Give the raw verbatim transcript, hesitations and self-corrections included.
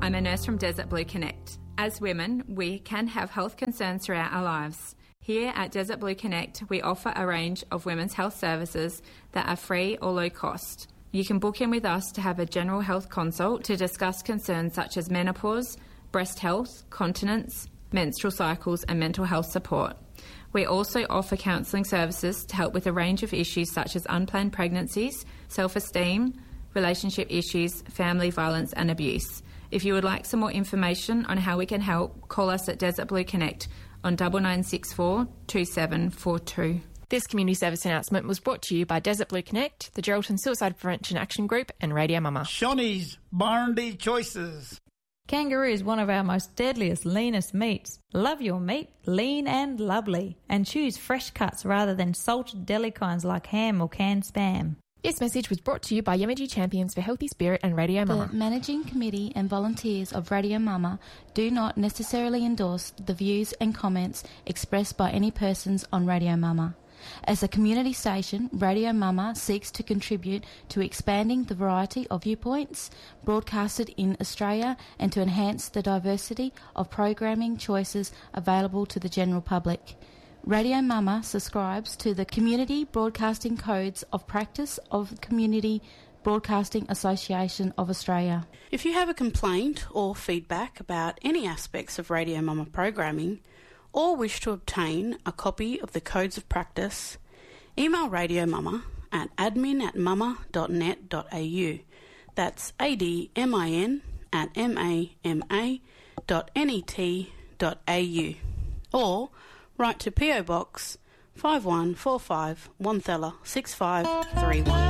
I'm a nurse from Desert Blue Connect. As women, we can have health concerns throughout our lives. Here at Desert Blue Connect, we offer a range of women's health services that are free or low cost. You can book in with us to have a general health consult to discuss concerns such as menopause, breast health, continence, menstrual cycles and mental health support. We also offer counselling services to help with a range of issues such as unplanned pregnancies, self-esteem, relationship issues, family violence and abuse. If you would like some more information on how we can help, call us at Desert Blue Connect on nine nine six four, two seven four two. This community service announcement was brought to you by Desert Blue Connect, the Geraldton Suicide Prevention Action Group and Radio Mama. Shoney's Barndy Choices. Kangaroo is one of our most deadliest, leanest meats. Love your meat, lean and lovely. And choose fresh cuts rather than salted deli kinds like ham or canned spam. This message was brought to you by Yamaji Champions for Healthy Spirit and Radio Mama. The managing committee and volunteers of Radio Mama do not necessarily endorse the views and comments expressed by any persons on Radio Mama. As a community station, Radio Mama seeks to contribute to expanding the variety of viewpoints broadcasted in Australia and to enhance the diversity of programming choices available to the general public. Radio Mama subscribes to the Community Broadcasting Codes of Practice of Community Broadcasting Association of Australia. If you have a complaint or feedback about any aspects of Radio Mama programming or wish to obtain a copy of the Codes of Practice, email Radio Mama at admin at mama dot net dot a u. That's A-D-M-I-N at M-A-M-A dot N-E-T dot A-U. Or write to P O Box five one four five, Wanthella six five three one.